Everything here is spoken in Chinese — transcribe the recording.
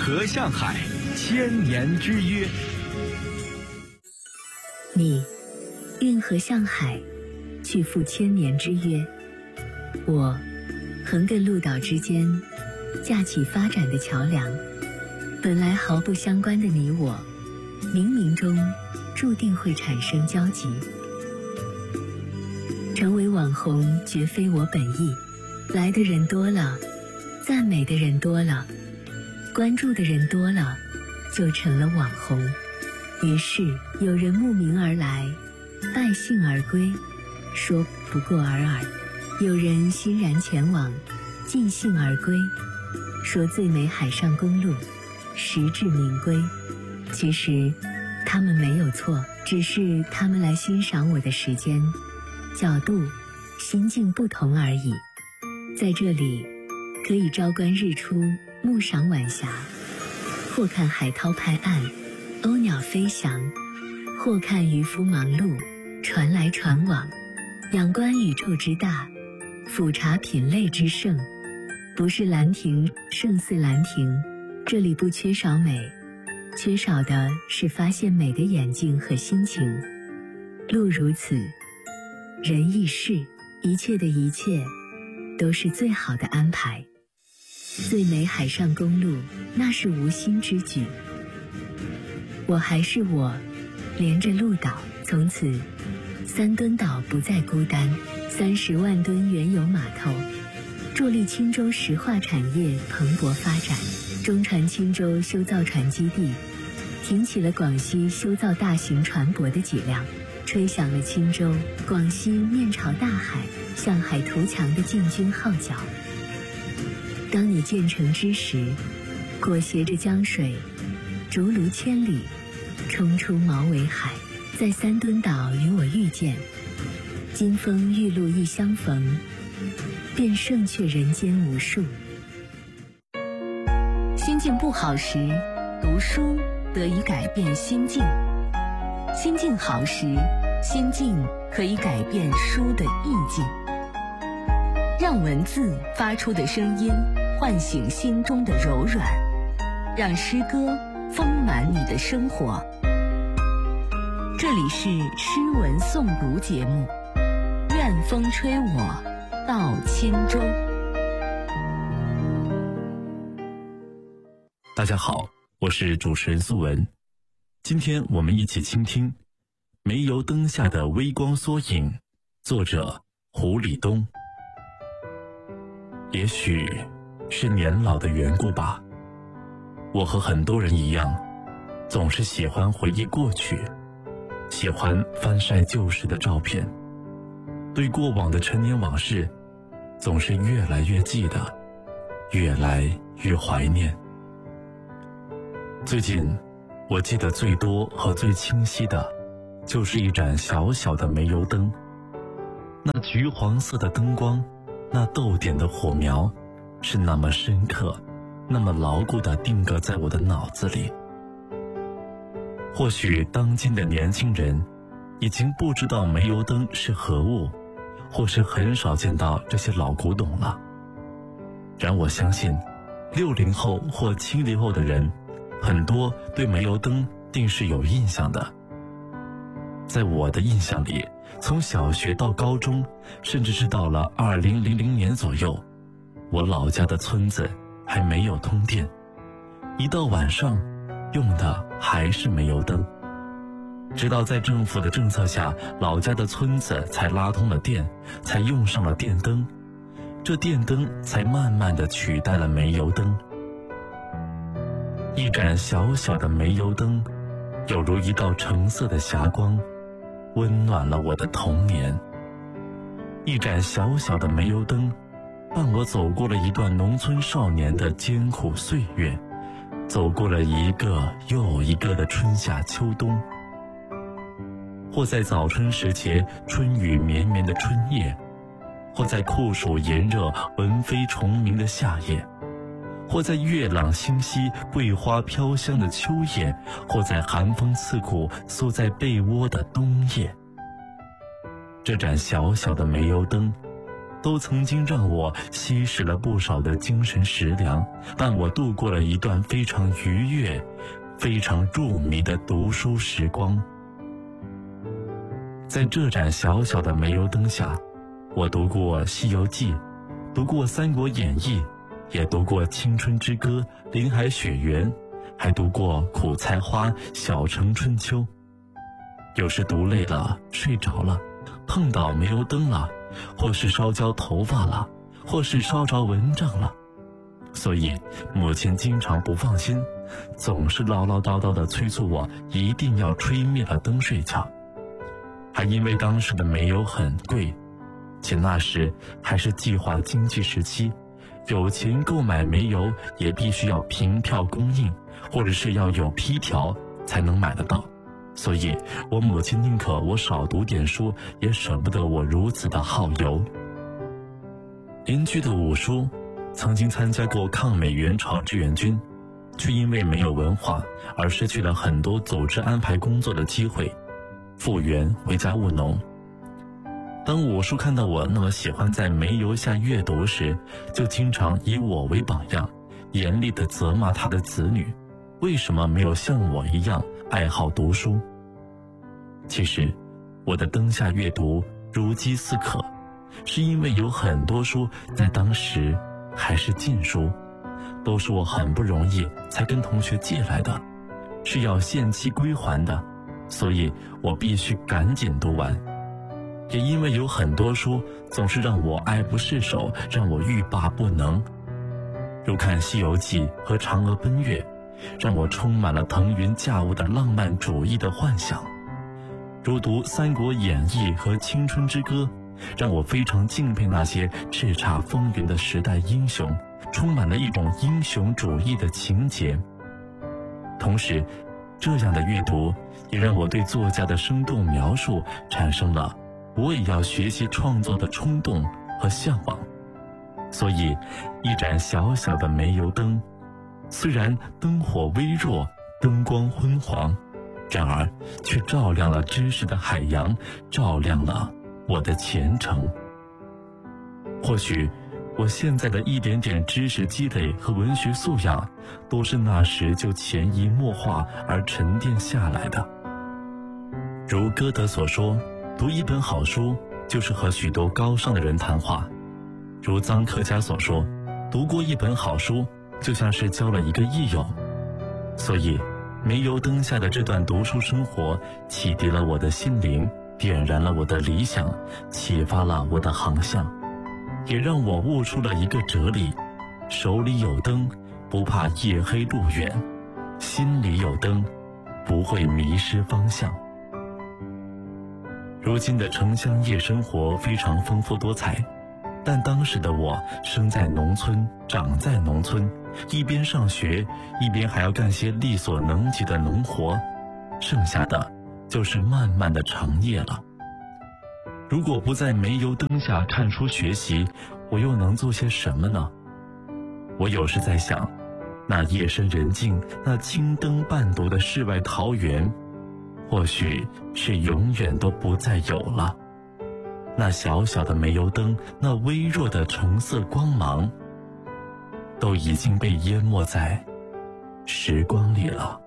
河向海，千年之约。 你运河向海，去赴千年之约。我横亘陆岛之间，架起发展的桥梁。本来毫不相关的你我，冥冥中注定会产生交集。成为网红绝非我本意，来的人多了，赞美的人多了，关注的人多了，就成了网红。于是有人慕名而来，拜兴而归，说不过尔尔；有人欣然前往，尽兴而归，说最美海上公路，实至名归。其实他们没有错，只是他们来欣赏我的时间、角度、心境不同而已。在这里，可以朝观日出，暮赏晚霞，或看海涛拍岸，鸥鸟飞翔，或看渔夫忙碌，船来船往，仰观宇宙之大，俯察品类之盛。不是兰亭胜似兰亭，这里不缺少美，缺少的是发现美的眼睛和心情。路如此，人亦是，一切的一切都是最好的安排。最美海上公路，那是无心之举。我还是我，连着鹿岛，从此三墩岛不再孤单。30万吨原油码头，助力青州石化产业蓬勃发展。中船青州修造船基地，挺起了广西修造大型船舶的脊梁，吹响了青州、广西面朝大海、向海图强的进军号角。当你建成之时，裹挟着江水，逐鹿千里，冲出毛尾海，在三墩岛与我遇见。金风玉露一相逢，便胜却人间无数。心境不好时，读书得以改变心境；心境好时，心境可以改变书的意境。让文字发出的声音唤醒心中的柔软，让诗歌丰满你的生活。这里是诗文诵读节目，愿风吹我到轻舟。 大家好，我是主持人苏文。今天我们一起倾听《煤油灯下的微光缩影》，作者胡里东。也许是年老的缘故吧，我和很多人一样，总是喜欢回忆过去，喜欢翻晒旧时的照片，对过往的陈年往事总是越来越记得，越来越怀念。最近我记得最多和最清晰的就是一盏小小的煤油灯，那橘黄色的灯光，那豆点的火苗，是那么深刻，那么牢固地定格在我的脑子里。或许当今的年轻人已经不知道煤油灯是何物，或是很少见到这些老古董了。然我相信60后或70后的人，很多对煤油灯定是有印象的。在我的印象里，从小学到高中，甚至是到了2000年左右，我老家的村子还没有通电，一到晚上用的还是煤油灯。直到在政府的政策下，老家的村子才拉通了电，才用上了电灯，这电灯才慢慢地取代了煤油灯。一盏小小的煤油灯，有如一道橙色的霞光，温暖了我的童年。一盏小小的煤油灯，伴我走过了一段农村少年的艰苦岁月，走过了一个又一个的春夏秋冬。或在早春时节春雨绵绵的春夜，或在酷暑炎热蚊飞虫鸣的夏夜，或在月朗星稀桂花飘香的秋夜，或在寒风刺骨缩在被窝的冬夜。这盏小小的煤油灯， 都曾经让我吸食了不少的精神食粮，伴我度过了一段非常愉悦、非常入迷的读书时光。在这盏小小的煤油灯下，我读过《西游记》，读过《三国演义》，也读过《青春之歌》《林海雪原》，还读过《苦菜花》《小城春秋》。有时读累了睡着了，碰到煤油灯了，或是烧焦头发了，或是烧着蚊帐了，所以母亲经常不放心，总是唠唠叨叨地催促我一定要吹灭了灯睡觉。还因为当时的煤油很贵，且那时还是计划经济时期，有钱购买煤油也必须要凭票供应，或者是要有批条才能买得到，所以我母亲宁可我少读点书，也舍不得我如此的耗油。邻居的五叔曾经参加过抗美援朝志愿军，却因为没有文化而失去了很多组织安排工作的机会，复员回家务农。当五叔看到我那么喜欢在煤油下阅读时，就经常以我为榜样，严厉地责骂他的子女为什么没有像我一样爱好读书。其实我的灯下阅读如饥似渴，是因为有很多书在当时还是禁书，都是我很不容易才跟同学借来的，是要限期归还的，所以我必须赶紧读完。也因为有很多书总是让我爱不释手，让我欲罢不能，如看《西游记》和《嫦娥奔月》，让我充满了腾云驾雾的浪漫主义的幻想；如读《三国演义》和《青春之歌》，让我非常敬佩那些叱咤风云的时代英雄，充满了一种英雄主义的情节。同时，这样的阅读也让我对作家的生动描述产生了我也要学习创作的冲动和向往。所以，一盏小小的煤油灯，虽然灯火微弱，灯光昏黄，然而却照亮了知识的海洋，照亮了我的前程。或许我现在的一点点知识积累和文学素养，都是那时就潜移默化而沉淀下来的。如歌德所说，读一本好书就是和许多高尚的人谈话；如臧克家所说，读过一本好书就像是交了一个益友。所以煤油灯下的这段读书生活，启迪了我的心灵，点燃了我的理想，启发了我的航向，也让我悟出了一个哲理：手里有灯，不怕夜黑路远；心里有灯，不会迷失方向。如今的城乡夜生活非常丰富多彩，但当时的我生在农村，长在农村，一边上学，一边还要干些力所能及的农活，剩下的就是漫漫的长夜了。如果不在煤油灯下看书学习，我又能做些什么呢？我有时在想，那夜深人静，那青灯伴读的世外桃源，或许是永远都不再有了。那小小的煤油灯，那微弱的橙色光芒，都已经被淹没在时光里了。